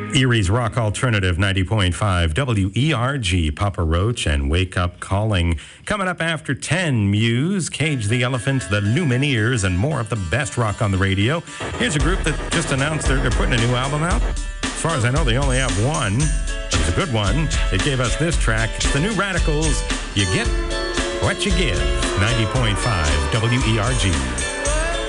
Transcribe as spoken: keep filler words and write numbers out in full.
Erie's Rock Alternative ninety point five W E R G, Papa Roach and Wake Up Calling. Coming up after ten, Muse, Cage the Elephant, the Lumineers, and more of the best rock on the radio. Here's a group that just announced they're, they're putting a new album out. As far as I know, they only have one. It's a good one. It gave us this track. It's the New Radicals. You get what you give. ninety point five W E R G.